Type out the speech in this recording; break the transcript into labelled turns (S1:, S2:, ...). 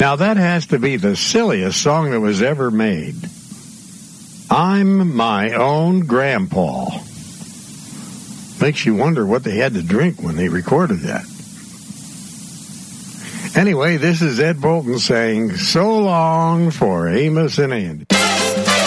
S1: Now, that has to be the silliest song that was ever made. I'm my own grandpa. Makes you wonder what they had to drink when they recorded that. Anyway, this is Ed Bolton saying so long for Amos and Andy.